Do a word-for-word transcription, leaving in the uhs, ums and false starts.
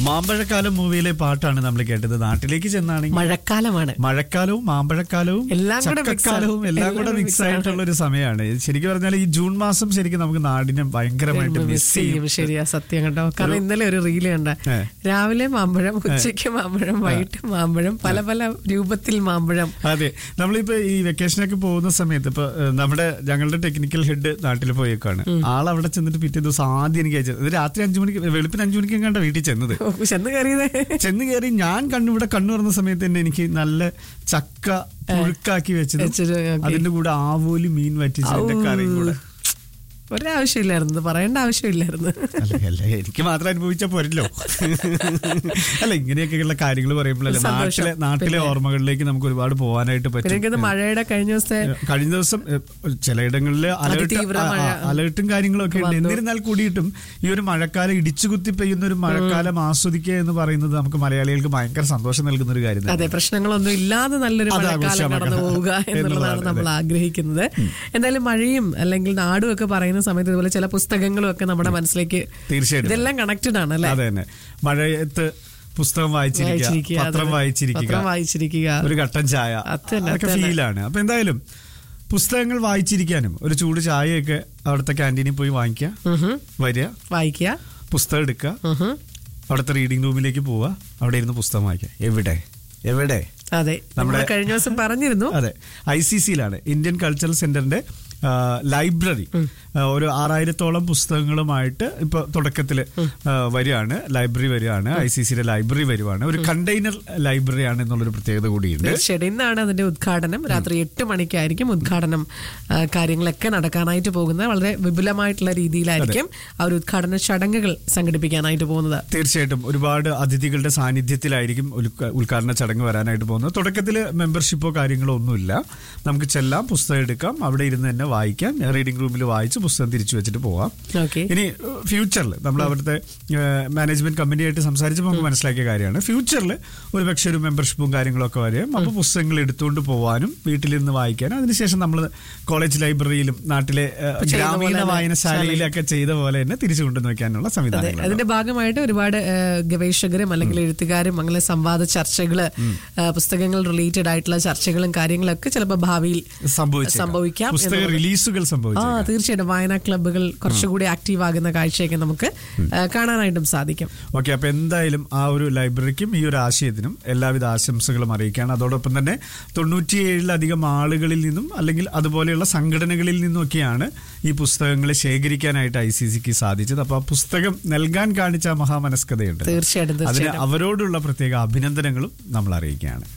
മാമ്പഴക്കാലം മൂവിയിലെ പാട്ടാണ് നമ്മൾ കേട്ടത്. നാട്ടിലേക്ക് ചെന്നാണെങ്കിൽ മഴക്കാലമാണ്, മഴക്കാലവും മാമ്പഴക്കാലവും ചക്കക്കാലവും എല്ലാം കൂടെ മിക്സ് ആയിട്ടുള്ള ഒരു സമയമാണ്. ശരിക്കും പറഞ്ഞാൽ ഈ ജൂൺ മാസം ശരിക്കും നമുക്ക് നാടിനെ ഭയങ്കരമായിട്ട് മിസ് ചെയ്യും. ശരിയാ, സത്യം കേട്ടോ. കാരണം ഇന്നലെ ഒരു റീല് കണ്ട, രാവിലെ മാമ്പഴം, ഉച്ചയ്ക്ക് മാമ്പഴം, വൈകിട്ട് മാമ്പഴം, പല പല രൂപത്തിൽ മാമ്പഴം. അതെ, നമ്മളിപ്പോ ഈ വെക്കേഷനൊക്കെ പോകുന്ന സമയത്ത് ഇപ്പൊ നമ്മുടെ ഞങ്ങളുടെ ടെക്നിക്കൽ ഹെഡ് നാട്ടിൽ പോയേക്കാണ്. ആളവിടെ ചെന്നിട്ട് പിറ്റേ ദിവസം ആദ്യം എനിക്ക് അയച്ചത് രാത്രി അഞ്ചു മണിക്ക് വെളുപ്പിന് അഞ്ചു മണിക്ക് കണ്ട വീട്ടിൽ ചെന്നത് ചെന്ന് കയറിയത് ചെന്ന് കയറി ഞാൻ കണ്ണു ഇവിടെ കണ്ണു തുറന്ന സമയത്ത് തന്നെ എനിക്ക് നല്ല ചക്ക പുഴുക്കാക്കി വെച്ചത്, അതിന്റെ കൂടെ ആവോലി മീൻ വറ്റിച്ചതിന്റെ കറിയും കൂടെ. ഒരാവശ്യമില്ലായിരുന്നു, പറയേണ്ട ആവശ്യമില്ലായിരുന്നു. അല്ല, എനിക്ക് മാത്രം അനുഭവിച്ചാൽ പോരല്ലോ. അല്ല, ഇങ്ങനെയൊക്കെയുള്ള കാര്യങ്ങൾ പറയുമ്പോഴല്ലേ നാട്ടിലെ നാട്ടിലെ ഓർമ്മകളിലേക്ക് നമുക്ക് ഒരുപാട് പോകാനായിട്ട് പറ്റും. മഴയുടെ കഴിഞ്ഞ ദിവസത്തെ കഴിഞ്ഞ ദിവസം ചിലയിടങ്ങളിൽ അലേർട്ട് അലേർട്ടും കാര്യങ്ങളും ഒക്കെ ഉണ്ട്. എന്നിരുന്നാൽ കൂടിയിട്ടും ഈ ഒരു മഴക്കാലം ഇടിച്ചുകുത്തി പെയ്യുന്ന ഒരു മഴക്കാലം ആസ്വദിക്കുക എന്ന് പറയുന്നത് നമുക്ക് മലയാളികൾക്ക് ഭയങ്കര സന്തോഷം നൽകുന്ന ഒരു കാര്യം. അതെ, പ്രശ്നങ്ങളൊന്നും ഇല്ലാതെ നല്ലൊരു മഴക്കാലം കടന്നു പോവുക എന്നുള്ളതാണ് നമ്മൾ ആഗ്രഹിക്കുന്നത്. എന്തായാലും മഴയും അല്ലെങ്കിൽ നാടും ഒക്കെ പറയുന്ന സമയത്ത് ഇതുപോലെ ചില പുസ്തകങ്ങളും ഒക്കെ നമ്മുടെ മനസ്സിലേക്ക് തീർച്ചയായിട്ടും ഇതെല്ലാം കണക്റ്റഡ് ആണ് അല്ലേ? അതെ തന്നെ. മഴയത്ത് പുസ്തകം വായിച്ചിരിക്കുക, പത്രം വായിച്ചിരിക്കുക, ഒരു കട്ടൻ ചായ, അതൊക്കെ ഫീലാണ്. അപ്പൊ എന്തായാലും പുസ്തകങ്ങൾ വായിച്ചിരിക്കാനും ഒരു ചൂട് ചായയൊക്കെ അവിടുത്തെ ക്യാൻറ്റീനിൽ പോയി വാങ്ങിക്കുക, വരിക, വായിക്കുക, പുസ്തകം എടുക്കുക, അവിടുത്തെ റീഡിംഗ് റൂമിലേക്ക് പോവുക, അവിടെ ഇരുന്ന് പുസ്തകം വായിക്കുക. എവിടെ എവിടെ അതെ, നമ്മുടെ കഴിഞ്ഞ ദിവസം പറഞ്ഞിരുന്നു. അതെ, ഐ സി സിയിലാണ്, ഇന്ത്യൻ കൾച്ചറൽ സെന്ററിന്റെ ലൈബ്രറി. ഒരു ആറായിരത്തോളം പുസ്തകങ്ങളുമായിട്ട് ഇപ്പൊ തുടക്കത്തില് വരികയാണ്, ലൈബ്രറി വരികയാണ്, ഐ സി സിയുടെ ലൈബ്രറി വരുവാണ്. ഒരു കണ്ടെയ്നർ ലൈബ്രറിയാണ് എന്നുള്ളൊരു പ്രത്യേകത കൂടിയുണ്ട്. ഇന്നാണ് അതിന്റെ ഉദ്ഘാടനം. രാത്രി എട്ട് മണിക്കായിരിക്കും ഉദ്ഘാടനം. കാര്യങ്ങളൊക്കെ നടക്കാനായിട്ട് പോകുന്നത് വളരെ വിപുലമായിട്ടുള്ള രീതിയിലായിരിക്കും ആ ഒരു ഉദ്ഘാടന ചടങ്ങുകൾ സംഘടിപ്പിക്കാനായിട്ട് പോകുന്നത്. തീർച്ചയായിട്ടും ഒരുപാട് അതിഥികളുടെ സാന്നിധ്യത്തിലായിരിക്കും ഉദ്ഘാടന ചടങ്ങ് വരാനായിട്ട് പോകുന്നത്. തുടക്കത്തില് മെമ്പർഷിപ്പോ കാര്യങ്ങളോ ഒന്നുമില്ല. നമുക്ക് ചെല്ലാം, പുസ്തകം എടുക്കാം, അവിടെ ഇരുന്ന് തന്നെ വായിക്കാം, റീഡിംഗ് റൂമിൽ വായിച്ച് പുസ്തകം തിരിച്ചു വെച്ചിട്ട് പോവാം. ഇനി ഫ്യൂച്ചറിൽ നമ്മൾ അവിടുത്തെ മാനേജ്മെന്റ് കമ്പനിയായിട്ട് സംസാരിച്ചപ്പോൾ നമുക്ക് മനസ്സിലാക്കിയ കാര്യമാണ്, ഫ്യൂച്ചറിൽ ഒരു പക്ഷേ ഒരു മെമ്പർഷിപ്പും കാര്യങ്ങളൊക്കെ വരും. അപ്പോൾ പുസ്തകങ്ങൾ എടുത്തുകൊണ്ട് പോകാനും വീട്ടിലിരുന്ന് വായിക്കാനും, അതിനുശേഷം നമ്മൾ കോളേജ് ലൈബ്രറിയിലും നാട്ടിലെ ഗ്രാമീണ വായനശാലയിലൊക്കെ ചെയ്ത പോലെ തന്നെ തിരിച്ചു കൊണ്ടുവന്ന് വെക്കാനുള്ള സംവിധാനം. അതിന്റെ ഭാഗമായിട്ട് ഒരുപാട് ഗവേഷകരും അല്ലെങ്കിൽ എഴുത്തുകാരും അങ്ങനെ സംവാദ ചർച്ചകള്, പുസ്തകങ്ങൾ റിലേറ്റഡ് ആയിട്ടുള്ള ചർച്ചകളും കാര്യങ്ങളൊക്കെ ചിലപ്പോൾ ഭാവിയിൽ സംഭവിക്കാം. റിലീസുകൾ സംഭവിക്കാം. ആ, തീർച്ചയായിട്ടും വായനാ ക്ലബ്ബുകൾ കുറച്ചുകൂടി ആക്റ്റീവ് ആകുന്ന കാഴ്ചയൊക്കെ നമുക്ക് കാണാനായിട്ടും സാധിക്കും. ഓക്കെ, അപ്പൊ എന്തായാലും ആ ഒരു ലൈബ്രറിക്കും ഈ ഒരു ആശയത്തിനും എല്ലാവിധ ആശംസകളും അറിയിക്കുകയാണ്. അതോടൊപ്പം തന്നെ തൊണ്ണൂറ്റിയേഴിലധികം ആളുകളിൽ നിന്നും അല്ലെങ്കിൽ അതുപോലെയുള്ള സംഘടനകളിൽ നിന്നൊക്കെയാണ് ഈ പുസ്തകങ്ങൾ ശേഖരിക്കാനായിട്ട് ഐ സി സിക്ക് സാധിച്ചത്. അപ്പൊ ആ പുസ്തകം നൽകാൻ കാണിച്ച മഹാമനസ്കതയുണ്ട്, തീർച്ചയായിട്ടും അതിന് അവരോടുള്ള പ്രത്യേക അഭിനന്ദനങ്ങളും നമ്മൾ അറിയിക്കുകയാണ്.